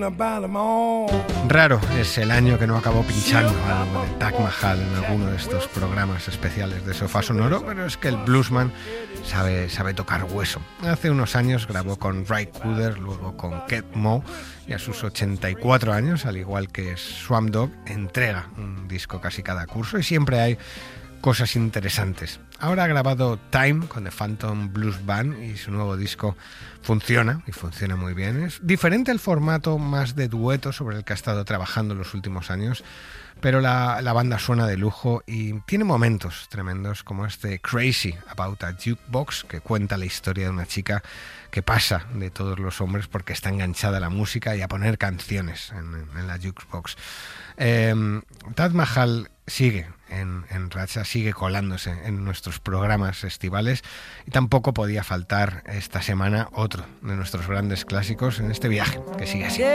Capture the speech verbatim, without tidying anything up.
Raro es el año que no acabó pinchando algo de Taj Mahal en alguno de estos programas especiales de Sofá Sonoro, pero es que el bluesman sabe, sabe tocar hueso. Hace unos años grabó con Ry Cooder, luego con Keith Moe, y a sus ochenta y cuatro años, al igual que Swamp Dogg, entrega un disco casi cada curso y siempre hay cosas interesantes. Ahora ha grabado Time con The Phantom Blues Band y su nuevo disco funciona, y funciona muy bien. Es diferente el formato más de dueto sobre el que ha estado trabajando en los últimos años, pero la, la banda suena de lujo y tiene momentos tremendos como este Crazy About a Jukebox, que cuenta la historia de una chica que pasa de todos los hombres porque está enganchada a la música y a poner canciones en, en la jukebox. Eh, Taj Mahal sigue en, en racha, sigue colándose en nuestros programas estivales y tampoco podía faltar esta semana otro de nuestros grandes clásicos en este viaje que sigue así.